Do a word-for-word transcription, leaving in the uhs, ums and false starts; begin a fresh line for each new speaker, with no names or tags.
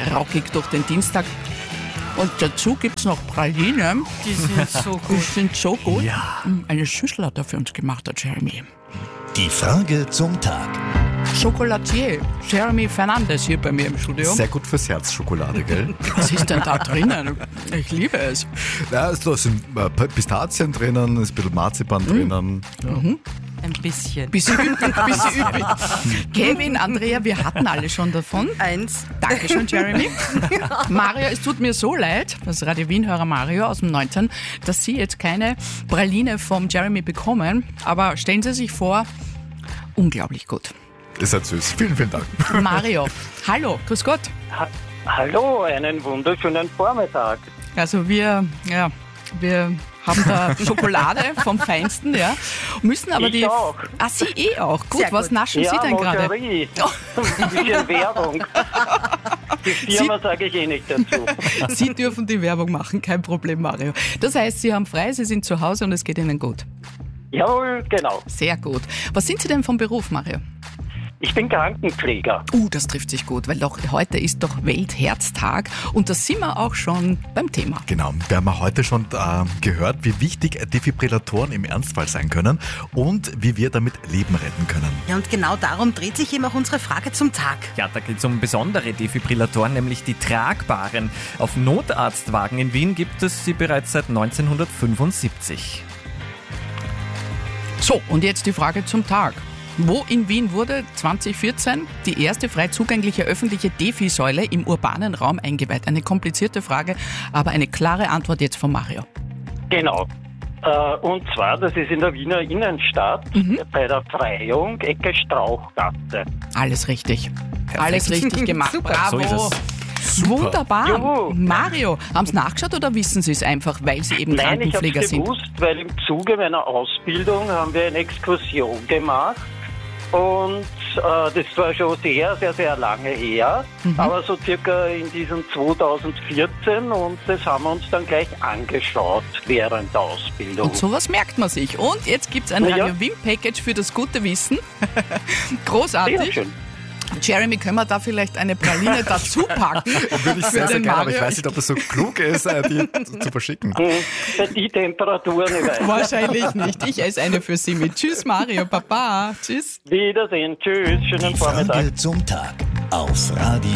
rockig durch den Dienstag. Und dazu gibt es noch Pralinen.
Die sind so gut.
Die sind so gut.
Ja.
Eine Schüssel hat er für uns gemacht, der Jeremy.
Die Frage zum Tag.
Chocolatier, Jeremy Fernandes hier bei mir im Studio.
Sehr gut fürs Herz, Schokolade, gell?
Was ist denn da drinnen? Ich liebe es.
Ja, da sind äh, Pistazien drinnen, ist ein bisschen Marzipan drinnen.
Mhm.
Ein bisschen.
Bisschen übrig, bisschen übrig. Kevin, Andrea, wir hatten alle schon davon.
Eins.
Dankeschön, Jeremy. Mario, es tut mir so leid, das Radio Wien-Hörer Mario aus dem neunzehn, dass Sie jetzt keine Praline vom Jeremy bekommen. Aber stellen Sie sich vor, unglaublich gut.
Ist halt süß. Vielen, vielen Dank.
Mario, hallo, grüß Gott.
Ha- Hallo, einen wunderschönen Vormittag.
Also wir, ja, wir haben da Schokolade vom Feinsten, ja. Müssen aber
Ich
die.
auch.
Ah, Sie eh auch. Gut,
Sehr
was
gut.
naschen
Ja,
Sie denn gerade?
Molkerie. Ein bisschen Werbung. Die Firma sage ich eh nicht dazu.
Sie dürfen die Werbung machen, kein Problem, Mario. Das heißt, Sie haben frei, Sie sind zu Hause und es geht Ihnen gut.
Jawohl, genau.
Sehr gut. Was sind Sie denn vom Beruf, Mario?
Ich bin Krankenpfleger.
Uh, das trifft sich gut, weil doch heute ist doch Weltherztag und da sind wir auch schon beim Thema.
Genau, wir haben heute schon äh, gehört, wie wichtig Defibrillatoren im Ernstfall sein können und wie wir damit Leben retten können.
Ja, und genau darum dreht sich eben auch unsere Frage zum Tag.
Ja, da geht es um besondere Defibrillatoren, nämlich die tragbaren. Auf Notarztwagen in Wien gibt es sie bereits seit neunzehnhundertfünfundsiebzig.
So, und jetzt die Frage zum Tag. Wo in Wien wurde zwanzig vierzehn die erste frei zugängliche öffentliche Defi-Säule im urbanen Raum eingeweiht? Eine komplizierte Frage, aber eine klare Antwort jetzt von Mario.
Genau. Äh, Und zwar, das ist in der Wiener Innenstadt bei der Freiung, Ecke Strauchgasse.
Alles richtig. Alles richtig gemacht.
Super.
Bravo.
So ist
Super.
Wunderbar.
Juhu.
Mario, haben Sie nachgeschaut oder wissen Sie es einfach, weil Sie eben
Nein, ich habe
Krankenpfleger
es
sind?
gewusst, weil im Zuge meiner Ausbildung haben wir eine Exkursion gemacht. Und äh, das war schon sehr, sehr, sehr lange her,
Mhm.
aber so circa in diesem zweitausendvierzehn und das haben wir uns dann gleich angeschaut während der Ausbildung.
Und sowas merkt man sich. Und jetzt gibt es ein
Na ja.
Radio Wien Package für das gute Wissen.
Sehr
Großartig.
schön.
Jeremy, können wir da vielleicht eine Praline dazu packen?
Würde ich
Für
sehr, sehr
den
gerne, aber ich
Mario?
weiß nicht, ob es so klug ist, äh, die zu, zu verschicken.
Hm, Bei die Temperaturen, ich weiß.
Wahrscheinlich nicht. Ich esse eine für Sie mit. Tschüss, Mario. Baba. Tschüss.
Wiedersehen, tschüss, schönen
Die
Vormittag.
Frage zum Tag auf Radio